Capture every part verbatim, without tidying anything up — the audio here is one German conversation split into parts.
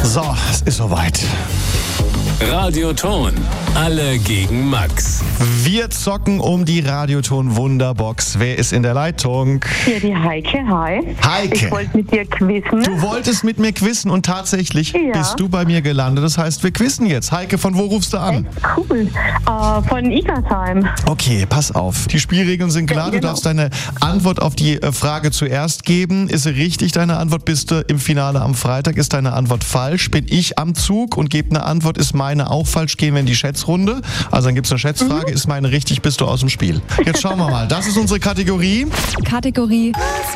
So, es ist soweit. Radioton. Alle gegen Max. Wir zocken um die Radioton Wunderbox. Wer ist in der Leitung? Hier die Heike, hi. Heike. Ich wollte mit dir quizzen. Du wolltest mit mir quizzen und tatsächlich Ja. bist du bei mir gelandet. Das heißt, wir quizzen jetzt. Heike, von wo rufst du an? Cool. Äh, von Igersheim. Okay, pass auf. Die Spielregeln sind klar. Ja, Du genau. darfst deine Antwort auf die äh, Frage zuerst geben. Ist sie richtig, deine Antwort? Bist du im Finale am Freitag? Ist deine Antwort falsch? Bin ich am Zug und gebe eine Antwort? Ist meine auch falsch? Gehen wir in die Schätzrunde. Also dann gibt es eine Schätzfrage. Ist meine richtig? Bist du aus dem Spiel? Jetzt schauen wir mal. Das ist unsere Kategorie. Kategorie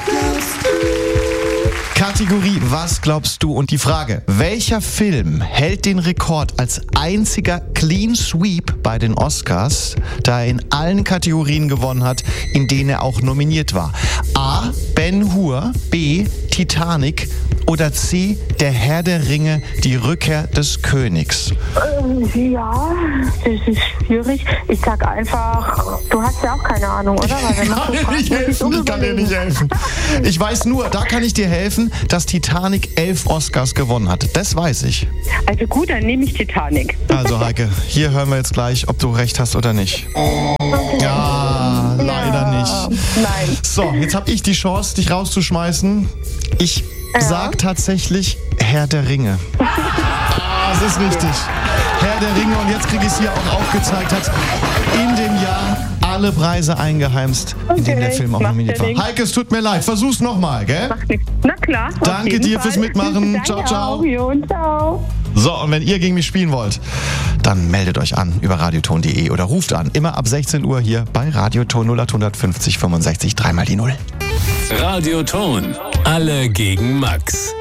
Kategorie Was glaubst du? Und die Frage, welcher Film hält den Rekord als einziger Clean Sweep bei den Oscars, da er in allen Kategorien gewonnen hat, in denen er auch nominiert war? A. Ben-Hur, B. Titanic oder C. Der Herr der Ringe, die Rückkehr des Königs? Äh, ja, das ist schwierig. Ich sag einfach, du hast ja auch keine Ahnung, oder? Weil wenn man so Ich kann dir nicht fragt, muss ich helfen, ich kann dir nicht umüberlegen. helfen. Ich weiß nur, da kann ich dir helfen, dass Titanic elf Oscars gewonnen hat. Das weiß ich. Also gut, dann nehme ich Titanic. Also Heike, hier hören wir jetzt gleich, ob du recht hast oder nicht. Ja, leider nicht. Nein. So, jetzt habe ich die Chance, dich rauszuschmeißen. Ich Ja. sag tatsächlich Herr der Ringe. Ah, das ist richtig. Herr der Ringe, und jetzt kriege ich es hier auch aufgezeigt, hat in dem Jahr alle Preise eingeheimst, in denen der Okay, Film auch macht nominiert ja war. nichts. Heike, es tut mir leid. Versuch's nochmal, gell? Macht nichts. Na klar. auf Danke jeden dir Fall. fürs Mitmachen. Danke Ciao, ciao. Auch. Jo, ciao. So, und wenn ihr gegen mich spielen wollt, dann meldet euch an über radioton punkt de oder ruft an. Immer ab sechzehn Uhr hier bei Radioton null acht fünfzig fünfundsechzig, dreimal die Null. Radioton. Alle gegen Max.